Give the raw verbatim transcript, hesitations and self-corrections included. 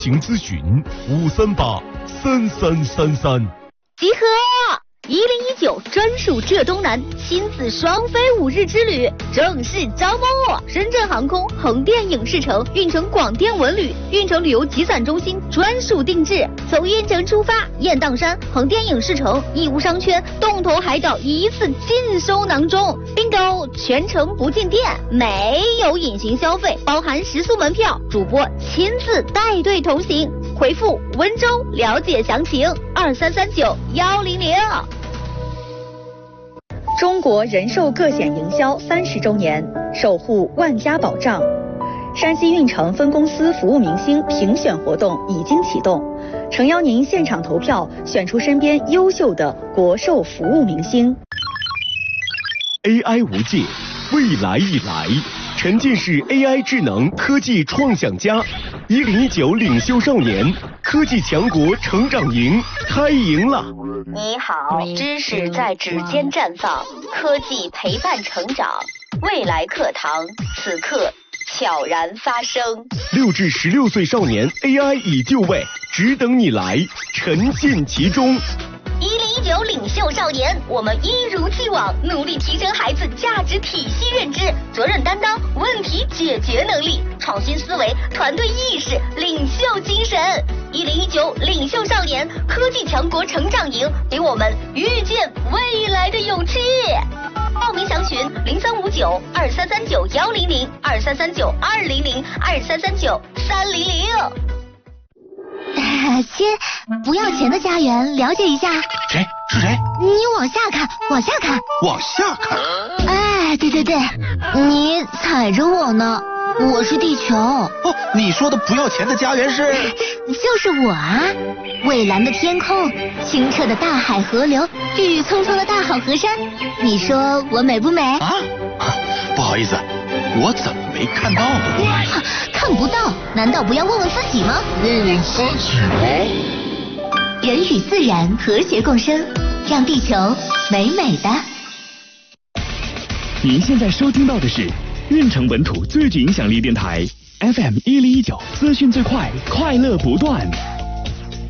请咨询五三八三三三三。 集合呀！一零一九专属浙东南亲子双飞五日之旅正式招募，深圳航空、横店影视城、运城广电文旅、运城旅游集散中心专属定制。从运城出发，雁荡山、横店影视城、义乌商圈、洞头海岛一次尽收囊中，并购全程不进店，没有隐形消费，包含食宿门票，主播亲自带队同行。回复温州了解详情，二三三九幺零零。 中国人寿个险营销三十周年，守护万家保障。山西运城分公司服务明星评选活动已经启动，诚邀您现场投票，选出身边优秀的国寿服务明星。 A I 无界，未来已来。沉浸式 A I 智能科技创想家，一零一九领袖少年科技强国成长营开营了。 你好，知识在指尖绽放，科技陪伴成长，未来课堂此刻悄然发生。 六至十六岁少年 A I 已就位，只等你来，沉浸其中。 一零一九领袖少年，我们一如既往努力提升孩子价值体系认知、责任担当、问题解决能力、创新思维、团队意识、领袖精神。一零一九领袖少年科技强国成长营，给我们遇见未来的勇气。报名详询零三五九二三三九幺零零二三三九二零零二三三九三零零。 亲，不要钱的家园，了解一下。 谁？是谁？ 你往下看，往下看， 往下看。 哎，对对对，你踩着我呢，我是地球。哦， 你说的不要钱的家园是？ 就是我啊！蔚蓝的天空，清澈的大海河流，郁郁葱葱的大好河山，你说我美不美？ 啊，不好意思，我怎么没看到呢？ 看不到，难道不要问问自己吗？ 问问自己吗？ 人与自然和谐共生，让地球美美的。 您现在收听到的是运城本土最具影响力电台 F M 一零一九，资讯最快，快乐不断。